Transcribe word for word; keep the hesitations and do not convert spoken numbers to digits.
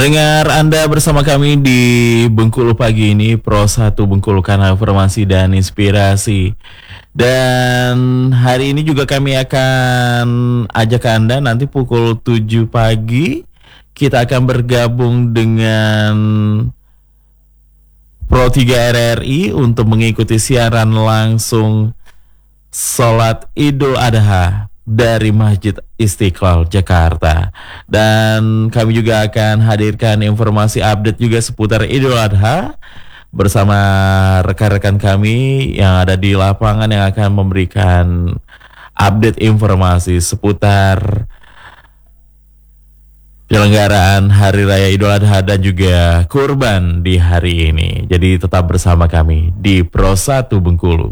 Pendengar, Anda bersama kami di Bengkulu pagi ini, Pro satu Bengkulu, kanal informasi dan inspirasi. Dan hari ini juga kami akan ajak Anda nanti pukul tujuh pagi kita akan bergabung dengan Pro tiga R R I untuk mengikuti siaran langsung Salat Idul Adha dari Masjid Istiqlal Jakarta. Dan kami juga akan hadirkan informasi update juga seputar Idul Adha bersama rekan-rekan kami yang ada di lapangan yang akan memberikan update informasi seputar penyelenggaraan Hari Raya Idul Adha dan juga kurban di hari ini. Jadi tetap bersama kami di Pro satu Bengkulu.